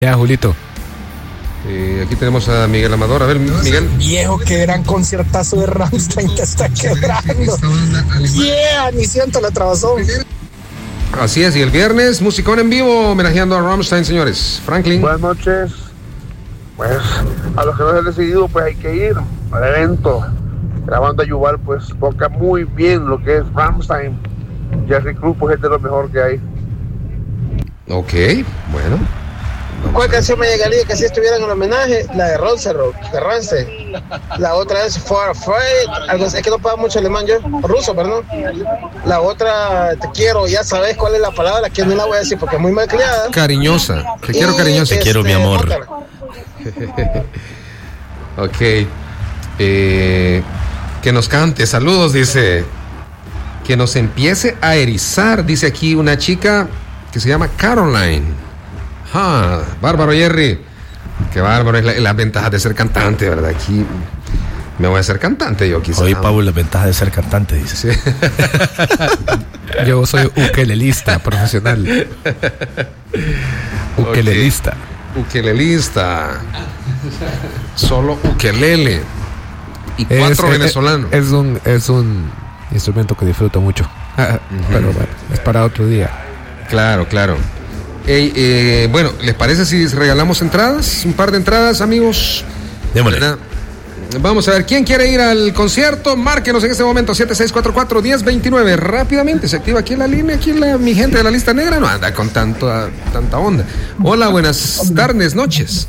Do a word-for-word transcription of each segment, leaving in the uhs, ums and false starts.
Ya, Julito. Eh, aquí tenemos a Miguel Amador. A ver, Miguel. Viejo, qué gran conciertazo de Rammstein te está quebrando. Yeah, ni siento la trabazón. Así es, y el viernes, musicón en vivo homenajeando a Rammstein, señores. Franklin. Buenas noches. Pues a los que no se han decidido, pues hay que ir al evento. La banda Yuval pues toca muy bien lo que es Rammstein. Jerry Cruz pues es de lo mejor que hay. Ok, bueno. ¿Cuál canción me llegaría que si estuviera en el homenaje? La de Ronserot, de Rammstein. La otra es For Afraid, algo así, es que no puedo mucho alemán yo, ruso, perdón. La otra, Te quiero, ya sabes cuál es la palabra, que no la voy a decir porque es muy mal criada. Cariñosa, te quiero cariñosa. Te quiero, mi amor. Ok. Eh, que nos cante, saludos, dice. Que nos empiece a erizar, dice aquí una chica que se llama Caroline. Ah, bárbaro, Jerry. Qué bárbaro, es la, las ventajas de ser cantante, ¿verdad? Aquí me voy a hacer cantante yo, quizás. Oye, Pablo, las ventajas de ser cantante, dice. Sí. Yo soy ukelelista profesional. Ukelelista. Okay. Ukelelista. Solo ukelele. Y cuatro es, venezolanos. Es, es, un, es un instrumento que disfruto mucho. Uh-huh. Pero bueno, es para otro día. Claro, claro. Hey, eh, bueno, ¿les parece si regalamos entradas? Un par de entradas, amigos. Démosle. Vamos a ver, ¿quién quiere ir al concierto? Márquenos en este momento, siete seis cuatro cuatro, uno cero dos nueve. Rápidamente, se activa aquí en la línea, aquí la, mi gente de la lista negra no anda con tanto, tanta onda. Hola, buenas tardes, noches.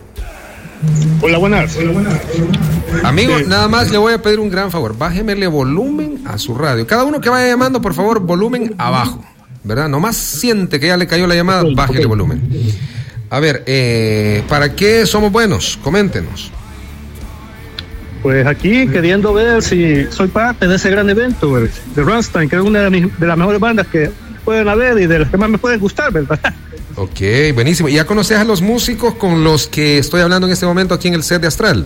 Hola, buenas. Hola, buenas. Amigo, sí. Nada más le voy a pedir un gran favor. Bájemele volumen a su radio. Cada uno que vaya llamando, por favor, volumen abajo, ¿verdad? Nomás siente que ya le cayó la llamada, okay, bájele okay. volumen. A ver, eh, ¿para qué somos buenos? Coméntenos. Pues aquí queriendo ver si soy parte de ese gran evento, de Rammstein, que es una de, mis, de las mejores bandas que pueden haber y de las que más me pueden gustar, ¿verdad? Ok, buenísimo. ¿Ya conoces a los músicos con los que estoy hablando en este momento aquí en el set de Astral?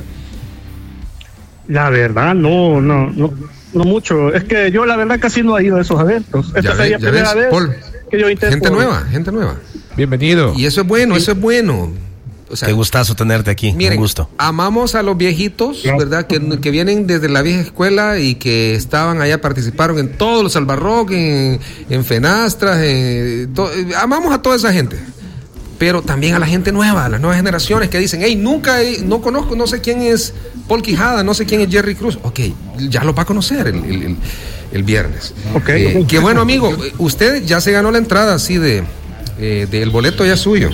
La verdad, no, no, no, no mucho. Es que yo la verdad casi no he ido a esos eventos. Esta sería la primera vez Paul, que yo intento. Gente nueva, gente nueva. Bienvenido. Y eso es bueno, sí. Eso es bueno. O sea, qué gustazo tenerte aquí, miren, un gusto. Amamos a los viejitos, ¿verdad? Que, que vienen desde la vieja escuela y que estaban allá, participaron en todos los Salvarrock, en, en Fenastras, en, to, amamos a toda esa gente. Pero también a la gente nueva, a las nuevas generaciones que dicen, hey, nunca, he, no conozco, no sé quién es Paul Quijada, no sé quién es Jerry Cruz. Ok, ya lo va a conocer el, el, el, el viernes. Okay, eh, okay. Qué bueno, amigo, usted ya se ganó la entrada así de, eh, del boleto ya suyo.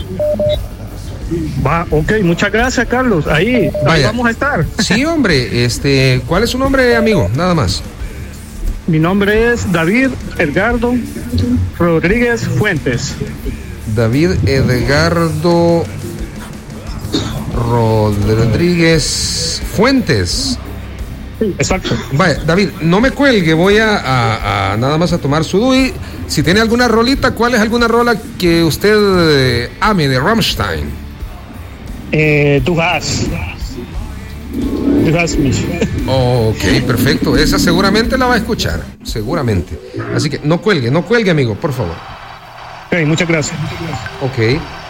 Va, ok, muchas gracias, Carlos. Ahí, ahí vamos a estar. Sí, hombre, este, ¿cuál es su nombre, amigo? Nada más. Mi nombre es David Edgardo Rodríguez Fuentes. David Edgardo Rodríguez Fuentes. Sí, exacto. Vaya, David, no me cuelgue, voy a, a, a nada más a tomar su D U I. Si tiene alguna rolita, ¿cuál es alguna rola que usted eh, ame de Rammstein? Eh, Du hast. Du hast mich. Oh, ok, perfecto. Esa seguramente la va a escuchar. Seguramente. Así que no cuelgue, no cuelgue, amigo, por favor. Ok, muchas gracias. Ok.